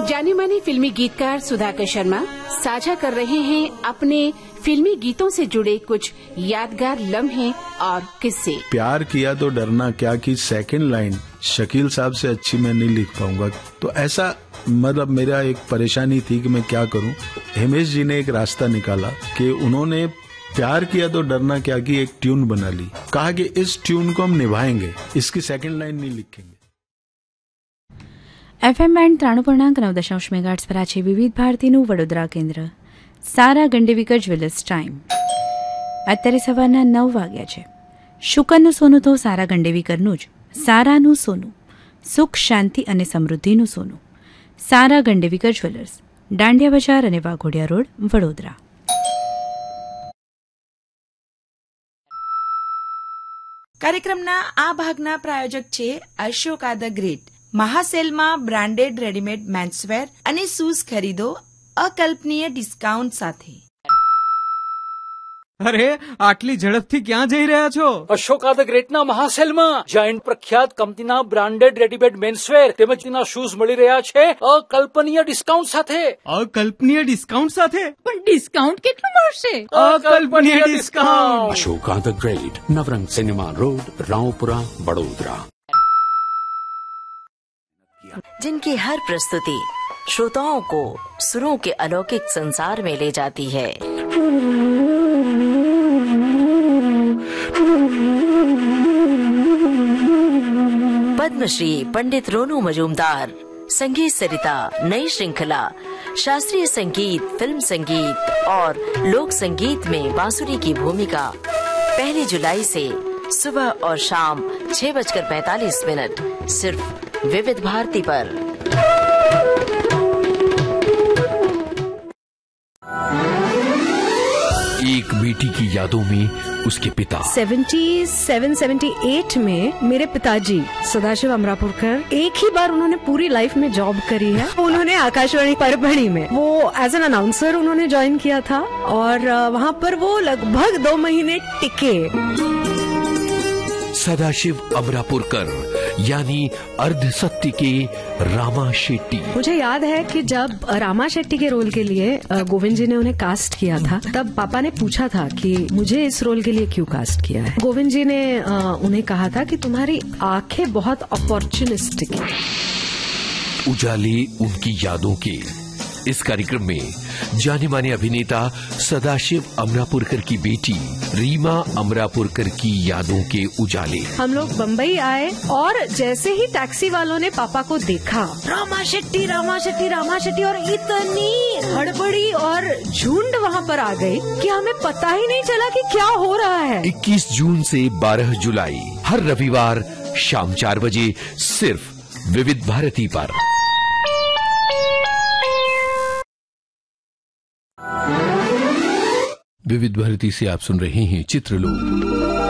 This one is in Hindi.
जाने माने फिल्मी गीतकार सुधाकर शर्मा साझा कर रहे हैं अपने फिल्मी गीतों से जुड़े कुछ यादगार लम्हे और किस्से। प्यार किया तो डरना क्या की सेकंड लाइन शकील साहब से अच्छी मैं नहीं लिख पाऊंगा, तो ऐसा मतलब मेरा एक परेशानी थी कि मैं क्या करूं। हिमेश जी ने एक रास्ता निकाला कि उन्होंने प्यार किया तो डरना क्या की एक ट्यून बना ली, कहा कि इस ट्यून को हम निभाएंगे, इसकी सेकंड लाइन नहीं लिखेंगे। FM બેન્ડ 93.9 મેગાહર્ટ્ઝ પર છે વિવિધ ભારતીનું વડોદરા કેન્દ્ર। સારા ગંડેવીકર જ્વેલર્સ ટાઈમ અત્યારે સવારના 9 વાગ્યા છે। શુકરનું સોનું તો સારા ગંડેવીકરનું જ, સારાનું સોનું, સુખ શાંતિ અને સમૃદ્ધિનું સોનું। સારા ગંડેવીકર જ્વેલર્સ, દાંડિયા બજાર અને વાઘોડિયા રોડ, વડોદરા। કાર્યક્રમના આ ભાગના પ્રાયોજક છે Ashoka the great. મહાસેલમાં branded readymade menswear અને શૂઝ ખરીદો અકલ્પનીય ડિસ્કાઉન્ટ સાથે। અરે આટલી ઝડપથી ક્યાં જઈ રહ્યા છો? અશોકા ધ ગ્રેટના મહાસેલમાં જાયન્ટ પ્રખ્યાત કંપનીના બ્રાન્ડેડ રેડીમેડ મેન્સવેર તેમજ તેના શૂઝ મળી રહ્યા છે અકલ્પનીય ડિસ્કાઉન્ટ સાથે। અકલ્પનીય ડિસ્કાઉન્ટ સાથે? પણ ડિસ્કાઉન્ટ કેટલું મળશે? અકલ્પનીય discount. Ashoka the great, Navrang cinema road, Raopura, Vadodara. जिनकी हर प्रस्तुति श्रोताओं को सुरों के अलौकिक संसार में ले जाती है। पद्मश्री पंडित रोनू मजूमदार, संगीत सरिता नई श्रृंखला, शास्त्रीय संगीत, फिल्म संगीत और लोक संगीत में बांसुरी की भूमिका 1 जुलाई से सुबह और शाम 6:45 सिर्फ विविध भारती पर। एक बेटी की यादों में उसके पिता 77-78 में मेरे पिताजी सदाशिव अमरापुरकर, एक ही बार उन्होंने पूरी लाइफ में जॉब करी है। उन्होंने आकाशवाणी परभणी में वो एज एन अनाउंसर उन्होंने ज्वाइन किया था और वहाँ पर वो लगभग 2 महीने टिके। सदाशिव अमरापुरकर यानी अर्ध सत्य के रामा शेट्टी। मुझे याद है कि जब रामा शेट्टी के रोल के लिए गोविंद जी ने उन्हें कास्ट किया था, तब पापा ने पूछा था कि मुझे इस रोल के लिए क्यों कास्ट किया है। गोविंद जी ने उन्हें कहा था कि तुम्हारी आंखें बहुत अपॉर्चुनिस्टिक हैं। उजाले उनकी यादों के इस कार्यक्रम में जाने माने अभिनेता सदाशिव अमरापुरकर की बेटी रीमा अमरापुरकर की यादों के उजाले। हम लोग बम्बई आए और जैसे ही टैक्सी वालों ने पापा को देखा, रामा शेट्टी रामा शेट्टी रामा शेट्टी, और इतनी हड़बड़ी और झुंड वहाँ पर आ गई कि हमें पता ही नहीं चला कि क्या हो रहा है। 21 जून से 12 जुलाई हर रविवार शाम 4 बजे सिर्फ विविध भारती पर। विविध भारती से आप सुन रहे हैं चित्रलोक।